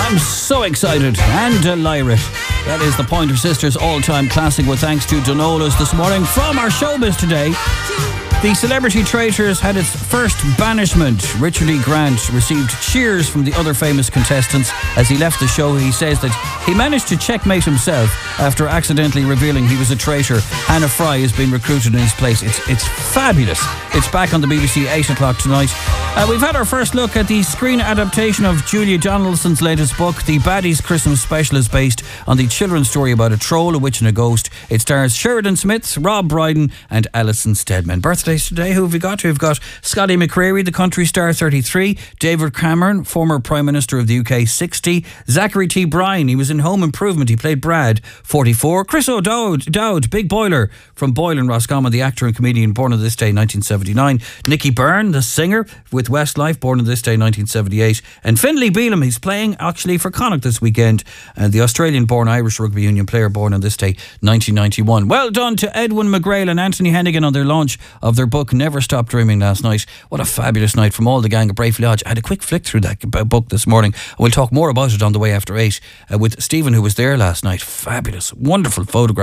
I'm so excited and delirious. That is the Pointer Sisters all-time classic with thanks to Donola's this morning. From our showbiz today, the Celebrity Traitors had its first banishment. Richard E. Grant received cheers from the other famous contestants as he left the show. He says that he managed to checkmate himself after accidentally revealing he was a traitor. Hannah Fry has been recruited in his place. It's fabulous. It's back on the BBC 8 o'clock tonight. We've had our first look at the screen adaptation of Julia Donaldson's latest book. The Baddies Christmas Special is based on the children's story about a troll, a witch and a ghost. It stars Sheridan Smith, Rob Brydon and Alison Steadman. Birthdays today, who have we got? We've got Scotty McCreery, the country star, 33. David Cameron, former Prime Minister of the UK, 60. Zachary T. Bryan, he was in Home Improvement, he played Brad, 44. Chris O'Dowd, Big Boiler from Boyle and Roscommon, the actor and comedian, born on this day, 1979. Nicky Byrne, the singer with Westlife, born on this day, 1978. And Finlay Bealham, he's playing actually for Connacht this weekend. The Australian-born Irish rugby union player, born on this day, 1991. Well done to Edwin McGrail and Anthony Hennigan on their launch of their book Never Stop Dreaming last night. What a fabulous night from all the gang at Bravely Lodge. I had a quick flick through that book this morning. We'll talk more about it on the way after 8 with Stephen, who was there last night. Fabulous, wonderful photograph.